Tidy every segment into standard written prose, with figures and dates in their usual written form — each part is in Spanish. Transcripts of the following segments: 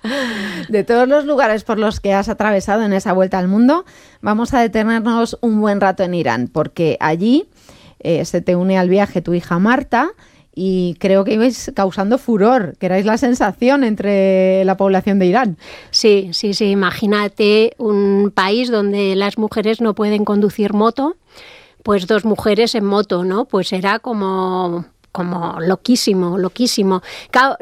De todos los lugares por los que has atravesado en esa vuelta al mundo, vamos a detenernos un buen rato en Irán, porque allí se te une al viaje tu hija Marta y creo que ibais causando furor, que erais la sensación entre la población de Irán. Sí, imagínate un país donde las mujeres no pueden conducir moto, pues 2 mujeres en moto, ¿no? Pues era como loquísimo. Claro,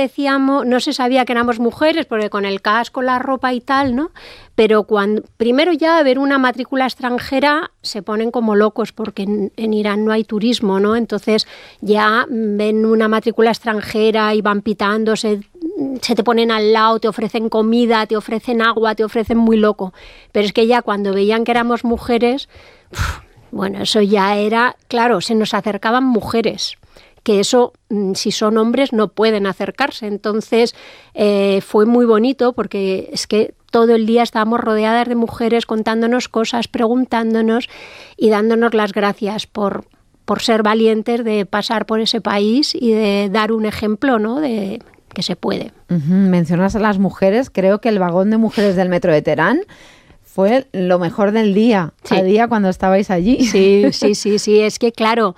no se sabía que éramos mujeres, porque con el casco, la ropa y tal, ¿no? Pero primero ya ver una matrícula extranjera se ponen como locos, porque en Irán no hay turismo, ¿no? Entonces ya ven una matrícula extranjera y van pitando, se te ponen al lado, te ofrecen comida, te ofrecen agua, te ofrecen muy loco. Pero es que ya cuando veían que éramos mujeres, bueno, eso ya era, claro, se nos acercaban mujeres, que eso, si son hombres, no pueden acercarse. Entonces, fue muy bonito porque es que todo el día estábamos rodeadas de mujeres contándonos cosas, preguntándonos y dándonos las gracias por ser valientes de pasar por ese país y de dar un ejemplo, ¿no?, de que se puede. Mencionas a las mujeres, creo que el vagón de mujeres del metro de Teherán fue lo mejor del día, sí. A día cuando estabais allí. Sí, es que claro,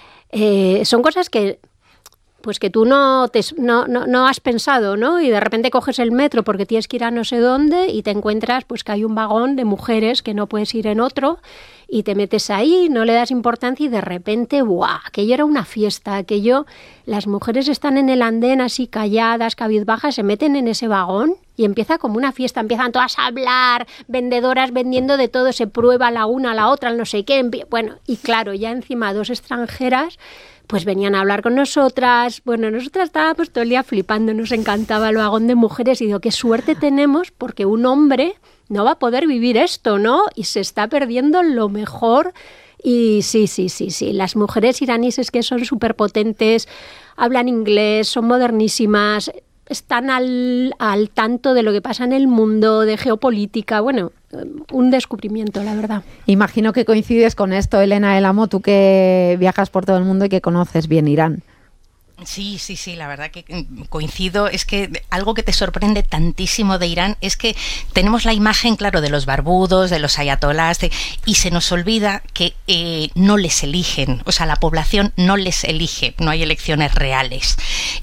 son cosas que pues que tú no has pensado, ¿no? Y de repente coges el metro porque tienes que ir a no sé dónde y te encuentras pues que hay un vagón de mujeres que no puedes ir en otro y te metes ahí, no le das importancia y de repente, ¡buah!, aquello era una fiesta, las mujeres están en el andén así calladas, cabizbajas, se meten en ese vagón y empieza como una fiesta, empiezan todas a hablar, vendedoras vendiendo de todo, se prueba la una a la otra, no sé qué, bueno, y claro, ya encima 2 extranjeras pues venían a hablar con nosotras. Bueno, nosotras estábamos todo el día flipando, nos encantaba el vagón de mujeres y digo, qué suerte tenemos porque un hombre no va a poder vivir esto, ¿no? Y se está perdiendo lo mejor. Y sí, las mujeres iraníes es que son súper potentes, hablan inglés, son modernísimas, están al tanto de lo que pasa en el mundo, de geopolítica, bueno, un descubrimiento, la verdad. Imagino que coincides con esto, Elena del Amo, tú que viajas por todo el mundo y que conoces bien Irán. Sí, la verdad que coincido. Es que algo que te sorprende tantísimo de Irán es que tenemos la imagen, claro, de los barbudos, de los ayatolás, y se nos olvida que no les eligen, o sea, la población no les elige, no hay elecciones reales.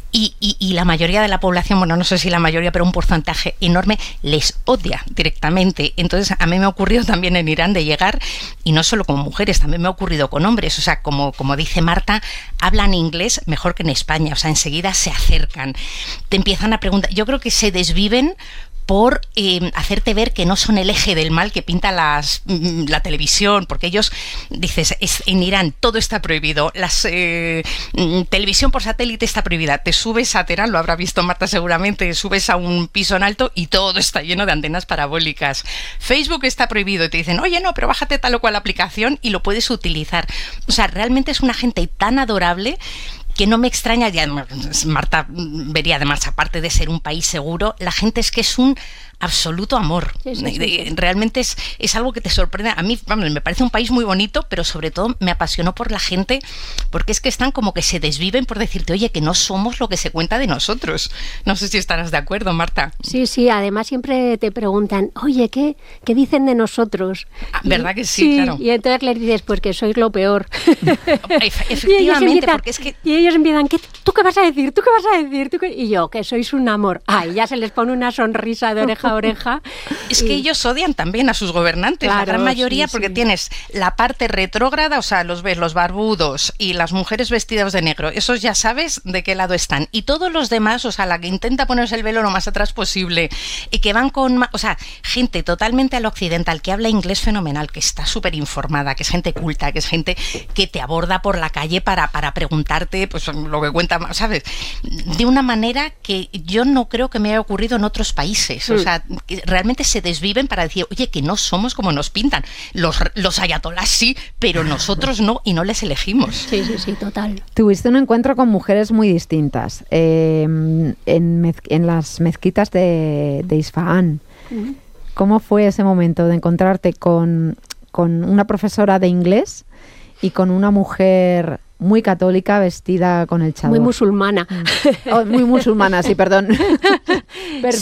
Y la mayoría de la población, bueno, no sé si la mayoría, pero un porcentaje enorme les odia directamente. Entonces, a mí me ha ocurrido también en Irán de llegar, y no solo con mujeres, también me ha ocurrido con hombres. O sea, como dice Marta, hablan inglés mejor que en España. O sea, enseguida se acercan, te empiezan a preguntar. Yo creo que se desviven por hacerte ver que no son el eje del mal que pinta la televisión, porque ellos, dices, en Irán todo está prohibido, televisión por satélite está prohibida, te subes a Teherán, lo habrá visto Marta seguramente, subes a un piso en alto y todo está lleno de antenas parabólicas, Facebook está prohibido y te dicen, oye, no, pero bájate tal o cual aplicación y lo puedes utilizar. O sea, realmente es una gente tan adorable que no me extraña, ya Marta vería además, aparte de ser un país seguro, la gente es que es un absoluto amor. Sí. Realmente es algo que te sorprende. A mí, vamos, me parece un país muy bonito, pero sobre todo me apasionó por la gente, porque es que están como que se desviven por decirte, oye, que no somos lo que se cuenta de nosotros. No sé si estarás de acuerdo, Marta. Sí, además siempre te preguntan, oye, ¿qué dicen de nosotros? ¿Verdad que sí? Claro. Y entonces les dices, pues que sois lo peor. Efectivamente, porque es que... Y ellos empiezan, ¿tú qué vas a decir? ¿Tú qué vas a decir? Y yo, que sois un amor. Ay, ya se les pone una sonrisa de oreja a oreja. Es que ellos odian también a sus gobernantes, claro, la gran mayoría, porque tienes la parte retrógrada, o sea, los barbudos y las mujeres vestidas de negro, esos ya sabes de qué lado están. Y todos los demás, o sea, la que intenta ponerse el velo lo más atrás posible y que van con... O sea, gente totalmente al occidental, que habla inglés fenomenal, que está súper informada, que es gente culta, que es gente que te aborda por la calle para preguntarte, pues lo que cuenta, ¿sabes? De una manera que yo no creo que me haya ocurrido en otros países. O sea, que realmente se desviven para decir, oye, que no somos como nos pintan. Los ayatolás sí, pero nosotros no, y no les elegimos. Sí, total. Tuviste un encuentro con mujeres muy distintas en las mezquitas de Isfahán. Uh-huh. ¿Cómo fue ese momento de encontrarte con una profesora de inglés y con una mujer muy católica vestida con el chador? Muy musulmana. Muy musulmana, sí, perdón.